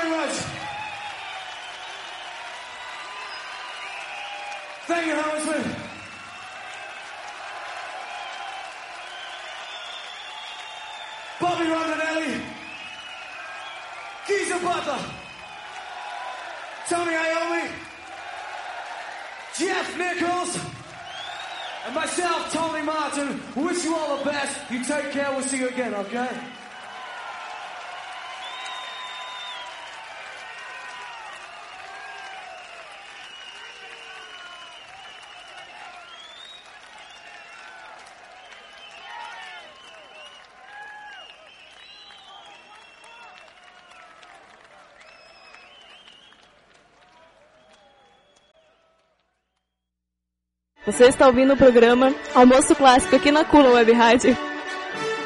very much. Thank you, Hammersmith. Bobby Rondinelli, Geezer Butler, Tony Iommi, Jeff Nichols, and myself, Tony Martin. Wish you all the best. You take care. We'll see you again, okay? Você está ouvindo o programa Almoço Clássico aqui na Kula Web Rádio.